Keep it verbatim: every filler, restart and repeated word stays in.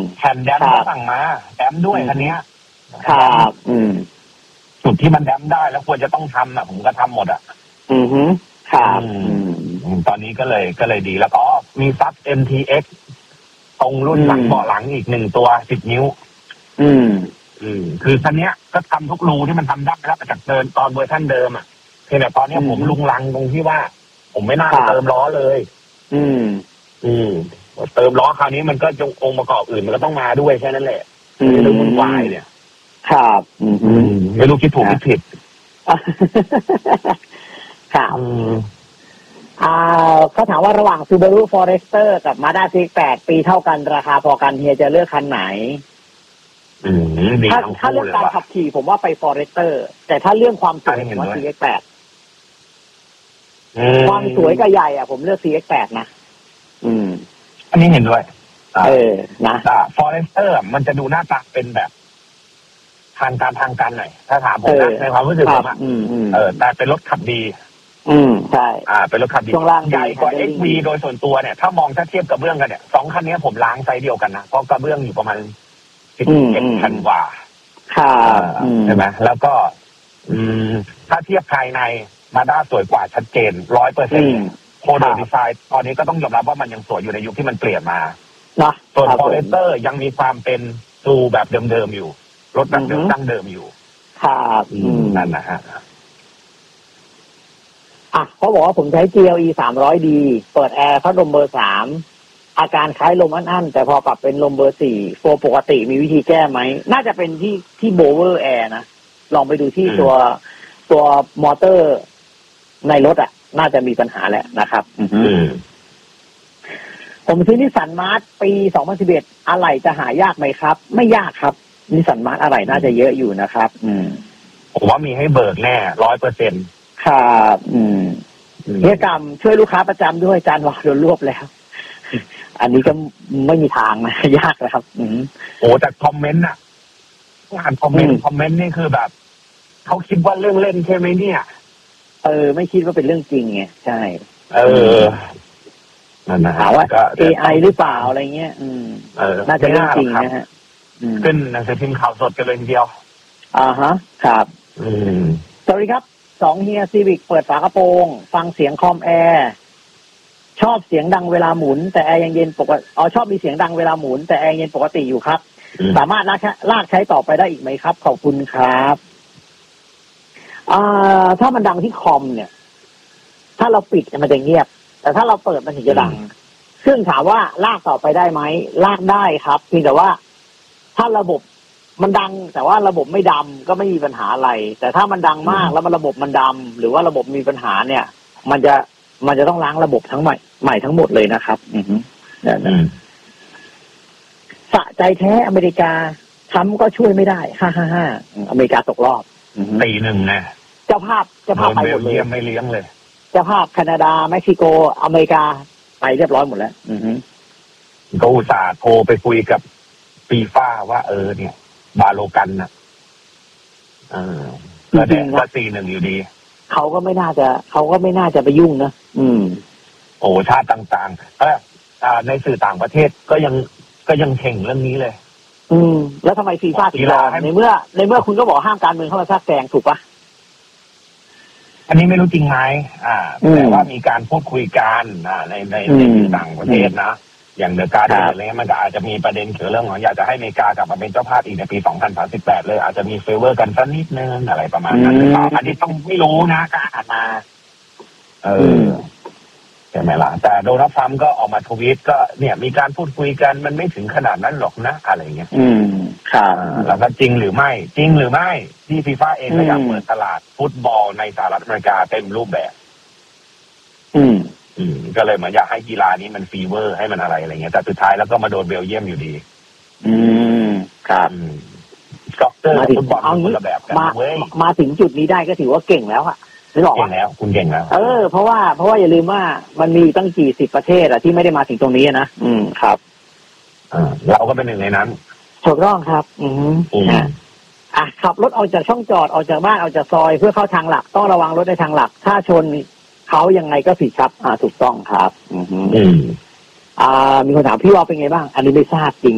แผ่นแดมก็สั่งมาแดมด้วยคันนี้ครับอืมจุดที่มันแดมได้แล้วควรจะต้องทำอ่ะผมก็ทำหมดอ่ะอือฮึครับตอนนี้ก็เลยก็เลยดีแล้วก็มีซับ เอ็ม ที เอ็กซ์ ตรงรุ่นหลังเบาะหลังอีกหนึ่งตัวสิบนิ้วอืมอืมคือคันนี้ก็ทำทุกรูที่มันทำได้แล้วจากเดินตอนเวอร์ชันเดิมอ่ะเพียงแต่ตอนนี้ผมลุงลังตรงที่ว่าผมไม่น่าเติมล้อเลยอืมอืมเติมล้อคราวนี้มันก็จงองค์ประกอบอื่นมันก็ต้องมาด้วยแค่นั้นแหละไม่รู้วุ่นวายเนี่ยครับอืมไม่รู้คิดถูกคิดผิดครับอ่าเขาถามว่าระหว่าง Subaru Forester กับ Mazda ซี เอ็กซ์ แปด ปีเท่ากันราคาพอกันเฮียจะเลือกคันไหนถ้าถ้าเรื่องการขับขี่ผมว่าไป Forester แต่ถ้าเรื่องความสวยผมว่า ซี เอ็กซ์ แปด ความสวยกับใหญ่อ่ะผมเลือก ซี เอ็กซ์ แปด นะอืมอันนี้เห็นด้วยเออนะแต่ Forester มันจะดูหน้าตาเป็นแบบทางการทางการหน่อยถ้าถามผมนะในความรู้สึกผมอ่ะเออแต่เป็นรถขับดีอืมใช่อ่าเป็นรถขับดีใหญ่กว่า เอ็กซ์ วี โดยส่วนตัวเนี่ยถ้ามองถ้าเทียบกับเบื้องกันเนี่ยสองคันนี้ผมล้างไซส์เดียวกันนะเพราะกระเบื้องอยู่ประมาณสิบเจ็ดพันกว่าค่ะใช่ไหมแล้วก็อืมถ้าเทียบภายในมาด้าสวยกว่าชัดเจนร้อยเปอร์เซ็นต์โคเดอร์ดีไซน์ตอนนี้ก็ต้องยอมรับว่ามันยังสวยอยู่ในยุคที่มันเปลี่ยนมาส่วนฟอเรสเตอร์ยังมีความเป็นซูแบบเดิมๆอยู่รถแบบเดิมตั้งเดิมอยู่ครับนั่นนะฮะอ่ะเขาบอกว่าผมใช้ จี แอล อี สามร้อยดี เปิดแอร์พัดลมเบอร์สามอาการคล้ายลมอั้นๆแต่พอปรับเป็นลมเบอร์สี่โฟปกติมีวิธีแก้ไหมน่าจะเป็นที่ที่โบเวอร์แอร์นะลองไปดูที่ตัวตัวมอเตอร์ในรถอ่ะน่าจะมีปัญหาแหละนะครับผมซื้อนิสสันมาร์ทปีสองพันสิบเอ็ดอะไหล่จะหายากไหมครับไม่ยากครับนิสสันมาร์ทอะไหล่น่าจะเยอะอยู่นะครับอืมผมว่ามีให้เบิกแน่ร้อยเปอร์เซ็นต์ครับอืมเฮียกรรมช่วยลูกค้าประจำด้วยจานวางโดนรวบแล้วอันนี้ก็ไม่มีทางนะยากนะครับอืมโอ้แต่คอมเมนต์อ่ะอ่านคอมเมนต์คอมเมนต์นี่คือแบบเขาคิดว่าเรื่องเล่นใช่ไหมเนี่ยเออไม่คิดว่าเป็นเรื่องจริงไงใช่เออนั่นนะถามว่า เอ ไอ หรือเปล่าอะไรเงี้ยอืมเออน่าจะเรื่องจริงนะฮะขึ้นหนังสือพิมพ์ข่าวสดกันเลยทีเดียวอ่าฮะครับอืมสวัสดีครับสองเฮียซีวิกเปิดฝากระโปรงฟังเสียงคอมแอร์ชอบเสียงดังเวลาหมุนแต่แอร์ยังเย็นปกติอ๋อชอบมีเสียงดังเวลาหมุนแต่แอร์เย็นปกติอยู่ครับสามารถลากลากใช้ต่อไปได้อีกไหมครับขอบคุณครับอ่าถ้ามันดังที่คอมเนี่ยถ้าเราปิดมันจะเงียบแต่ถ้าเราเปิดมันถึงจะดังซึ่งถามว่าลากต่อไปได้ไหมลากได้ครับเพียงแต่ว่าถ้าระบบมันดังแต่ว่าระบบไม่ดำก็ไม่มีปัญหาอะไรแต่ถ้ามันดังมากแล้วมันระบบมันดำหรือว่าระบบมีปัญหาเนี่ย มันจะมันจะต้องล้างระบบทั้งใหม่ใหม่ทั้งหมดเลยนะครับอือฮึสะใจแท้อเมริกาทำก็ช่วยไม่ได้ฮ่าฮ่าฮ่าอเมริกาตกรอบตีหนึ่งนะเจ้าภาพเจ้าภาพไปหมดเลยไม่เลี้ยงเลยเจ้าภาพแคนาดาเม็กซิโกอเมริกาไปเรียบร้อยหมดแล้วอือฮึก็อุตส่าห์โทรไปคุยกับฟีฟ่าว่าเออเนี่ยบาโลกันน่ะเออก็แดงก็ตีหนึ่งอยู่ดีเขาก็ไม่น่าจะเขาก็ไม่น่าจะไปยุ่งนะอืมโอ้ชาติต่างๆเออในสื่อต่างประเทศก็ยังก็ยังเข่งเรื่องนี้เลยอืมแล้วทำไมฟีฟ่าถึงยอมในเมื่อในเมื่อคุณก็บอกห้ามการเมืองเข้ามาแทรกแซงถูกปะอันนี้ไม่รู้จริงไหมอ่าแต่ว่ามีการพูดคุยกันอ่าในในในต่างประเทศนะอย่างเดอะการ์ดอะไรเงี้ยมันก็อาจจะมีประเด็นเกี่ยวเรื่องของอยากจะให้อเมริกากลับมาเป็นเจ้าภาพอีกในปีสองพันสามสิบแปดเลยอาจจะมีเฟเวอร์กันสักนิดนึงอะไรประมาณนั้นหรือเปล่าอันนี้ต้องไม่รู้นะการอ่านมาเออใช่ไหมล่ะแต่โดนัลด์ทรัมป์ก็ออกมาทวีตก็เนี่ยมีการพูดคุยกันมันไม่ถึงขนาดนั้นหรอกนะอะไรเงี้ยอืมครับแล้วก็จริงหรือไม่จริงหรือไม่ที่ฟีฟ่าเองก็อยากเปิดตลาดฟุตบอลในสหรัฐอเมริกาเต็มรูปแบบอืมอืมก็เลยเหมือนอยากให้กีฬานี้มันฟีเวอร์ให้มันอะไรอะไรเงี้ยแต่สุดท้ายแล้วก็มาโดนเบลเยียมอยู่ดีอืมครับซ็อกเกอร์ฟุตบอลคนละแบบกันเว้ยมาถึงจุดนี้ได้ก็ถือว่าเก่งแล้วอะนึกออกเก่งแล้วคุณเก่งแล้วเออเพราะว่าเพราะว่าอย่าลืมว่ามันมีตั้งกี่สิบประเทศอะที่ไม่ได้มาถึงตรงนี้นะอืมครับอ่าเราก็เป็นหนึ่งในนั้นถูกต้องครับอืมอ่ะขับรถออกจากช่องจอดออกจากบ้านออกจากซอยเพื่อเข้าทางหลักต้องระวังรถในทางหลักถ้าชนเขายังไงก็ผิดครับอ่าถูกต้องครับอืมอ่ามีคนถามพี่ว่าเป็นไงบ้างอันนี้ไม่ทราบจริง